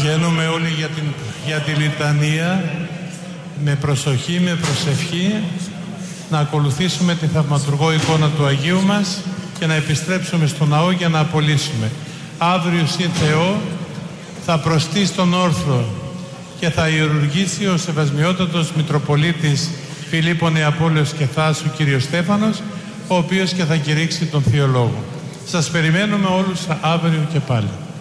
Βγαίνουμε όλοι για τη λιτανία με προσοχή, με προσευχή, να ακολουθήσουμε την θαυματουργό εικόνα του Αγίου μας και να επιστρέψουμε στο ναό για να απολύσουμε. Αύριο συν Θεό θα προστεί στον όρθρο και θα ιερουργήσει ο Σεβασμιότατος Μητροπολίτης Φιλίππο Νεαπόλεως και Θάσου κύριος Στέφανος, ο οποίος και θα κηρύξει τον Θείο Λόγο. Σας περιμένουμε όλους αύριο και πάλι.